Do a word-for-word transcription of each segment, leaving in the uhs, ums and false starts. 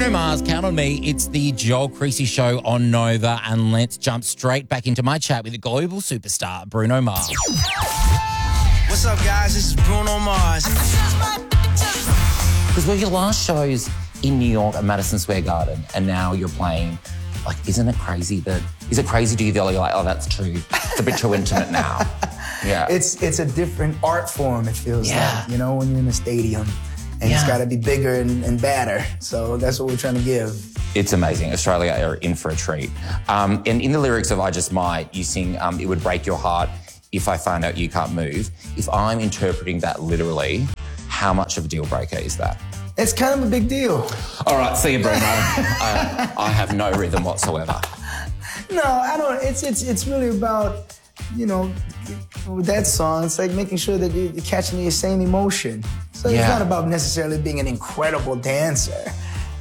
Bruno Mars, count on me. It's the Joel Creasy Show on Nova, and let's jump straight back into my chat with the global superstar, Bruno Mars. What's up, guys? This is Bruno Mars. Because were your last shows in New York at Madison Square Garden, and now you're playing, like, isn't it crazy that, is it crazy to you that you're like, oh, that's too, it's a bit too intimate now? Yeah. It's it's a different art form, it feels Yeah. like, you know, when you're in a stadium. And Yeah. it's got to be bigger and, and badder. So that's what we're trying to give. It's amazing. Australia are in for a treat. Um, and in the lyrics of I Just Might, you sing, um, it would break your heart if I find out you can't move. If I'm interpreting that literally, how much of a deal breaker is that? It's kind of a big deal. All right, see you, Bruno. I, I have no rhythm whatsoever. No, I don't. It's it's it's really about, you know, with that song, it's like making sure that you're catching the same emotion. So Yeah. it's not about necessarily being an incredible dancer.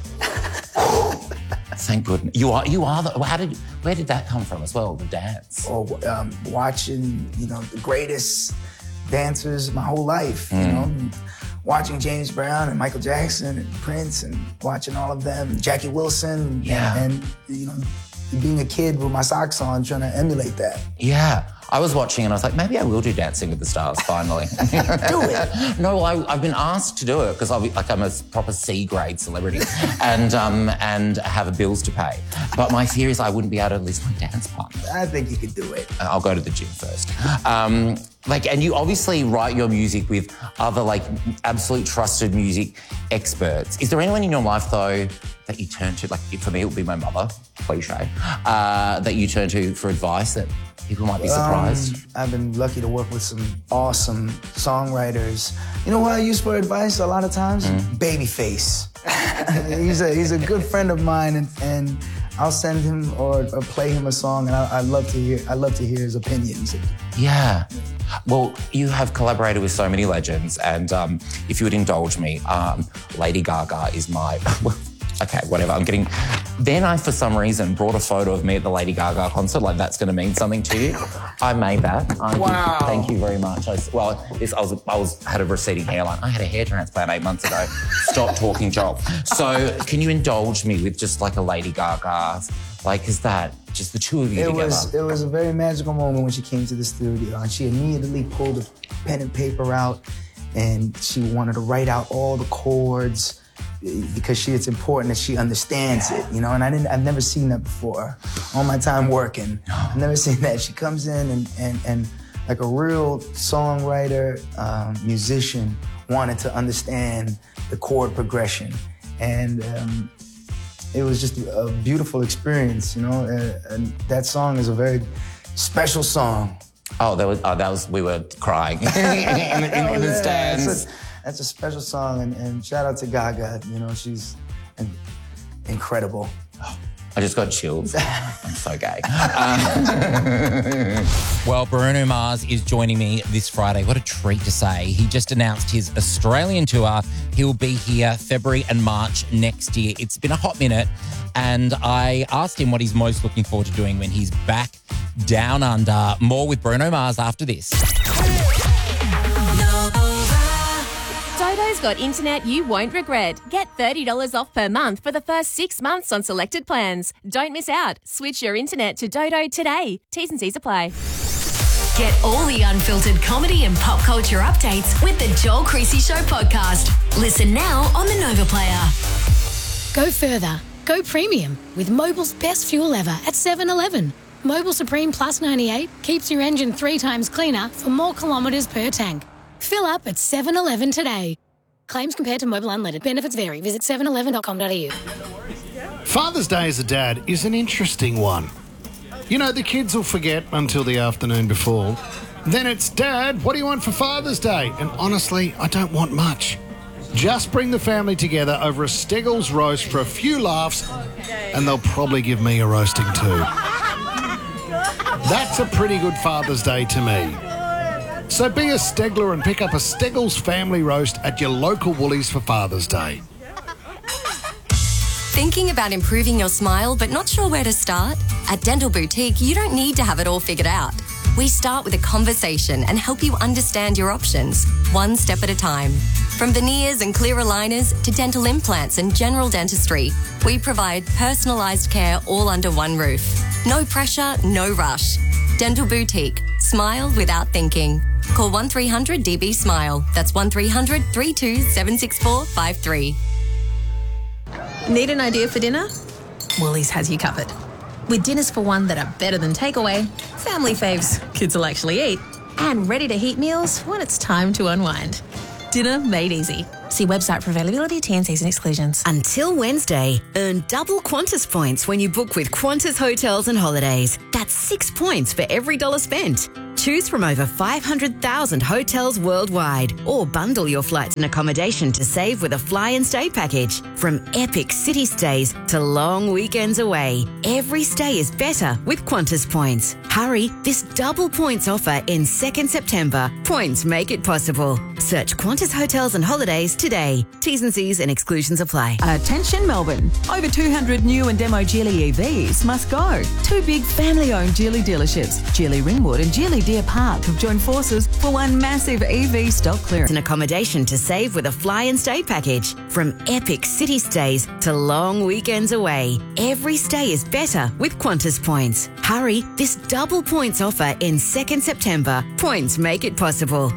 Thank goodness. You are, you are the, how did, where did that come from as well, the dance? Or um, watching, you know, the greatest dancers my whole life, you Mm. know. Watching James Brown and Michael Jackson and Prince and watching all of them, Jackie Wilson. Yeah. And, and you know, being a kid with my socks on trying to emulate that. Yeah. I was watching and I was like, maybe I will do Dancing with the Stars finally. Do it. No, I, I've been asked to do it because like I'm a proper C-grade celebrity and um, and have bills to pay. But my fear is I wouldn't be able to list my dance partner. I think you could do it. I'll go to the gym first. Um, like, and you obviously write your music with other like absolute trusted music experts. Is there anyone in your life though that you turn to? Like for me, it would be my mother, cliche, uh, that you turn to for advice that people might be surprised. Um, I've been lucky to work with some awesome songwriters. You know what I use for advice a lot of times? Mm. Babyface. he's a he's a good friend of mine, and, and I'll send him or, or play him a song, and I, I love to hear I love to hear his opinions. Yeah. Well, you have collaborated with so many legends, and um, if you would indulge me, um, Lady Gaga is my. Okay, whatever, I'm getting... Then I, for some reason, brought a photo of me at the Lady Gaga concert, like that's going to mean something to you. I made that. I Wow. Did, thank you very much. I, well, this, I, was, I was had a receding hairline. I had a hair transplant eight months ago. Stop talking, Joel. So can you indulge me with just like a Lady Gaga? Like, is that just the two of you It together? was it was a very magical moment when she came to the studio, and she immediately pulled a pen and paper out, and she wanted to write out all the chords, because she, it's important that she understands it, you know, and I didn't, I've never seen that before. All my time working, I've never seen that. She comes in and, and, and like a real songwriter, um, musician, wanted to understand the chord progression. And um, it was just a beautiful experience, you know, and, and that song is a very special song. Oh, that was, oh, that was, we were crying in, in, in, in the stands. That's a, that's a special song, and, and shout out to Gaga, you know, she's in, incredible. I just got chills. I'm so gay. Um, well, Bruno Mars is joining me this Friday. What a treat to say. He just announced his Australian tour. He'll be here February and March next year. It's been a hot minute, and I asked him what he's most looking forward to doing when he's back down under. More with Bruno Mars after this. Dodo's got internet you won't regret. Get thirty dollars off per month for the first six months on selected plans. Don't miss out. Switch your internet to Dodo today. T's and C's apply. Get all the unfiltered comedy and pop culture updates with the Joel Creasy Show podcast. Listen now on the Nova Player. Go further. Go premium with Mobil's best fuel ever at seven eleven. Mobil Supreme Plus ninety-eight keeps your engine three times cleaner for more kilometres per tank. Fill up at seven eleven today. Claims compared to Mobil Unleaded. Benefits vary. Visit seven eleven dot com dot a u. Father's Day as a dad is an interesting one. You know, the kids will forget until the afternoon before. Then it's, Dad, what do you want for Father's Day? And honestly, I don't want much. Just bring the family together over a Steggles roast for a few laughs, and they'll probably give me a roasting too. That's a pretty good Father's Day to me. So be a Stegler and pick up a Steggles family roast at your local Woolies for Father's Day. Thinking about improving your smile but not sure where to start? At Dental Boutique, you don't need to have it all figured out. We start with a conversation and help you understand your options, one step at a time. From veneers and clear aligners to dental implants and general dentistry, we provide personalised care all under one roof. No pressure, no rush. Dental Boutique. Smile without thinking. Call one three hundred D B SMILE. That's one three hundred, three two seven six four five three. Need an idea for dinner? Woolies has you covered. With dinners for one that are better than takeaway, family faves kids will actually eat, and ready to heat meals when it's time to unwind. Dinner made easy. See website for availability, T N Cs and exclusions. Until Wednesday, earn double Qantas points when you book with Qantas Hotels and Holidays. That's six points for every dollar spent. Choose from over five hundred thousand hotels worldwide, or bundle your flights and accommodation to save with a fly and stay package. From epic city stays to long weekends away, every stay is better with Qantas points. Hurry, this double points offer ends second September. Points make it possible. Search Qantas Hotels and Holidays today. T's and C's and exclusions apply. Attention Melbourne. Over two hundred new and demo Geely E Vs must go. Two big family-owned Geely dealerships, Geely Ringwood and Geely Deer Park, have joined forces for one massive E V stock clearance. An accommodation to save with a fly and stay package. From epic city stays to long weekends away, every stay is better with Qantas points. Hurry, this double points offer ends second September. Points make it possible.